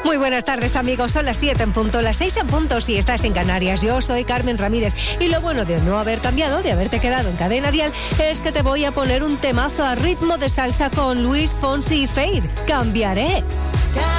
Muy buenas tardes, amigos. Son las 7 en punto, las 6 en punto si estás en Canarias. Yo soy Carmen Ramírez y lo bueno de no haber cambiado, de haberte quedado en Cadena Dial, es que te voy a poner un temazo a ritmo de salsa con Luis Fonsi y Fade. Cambiaré.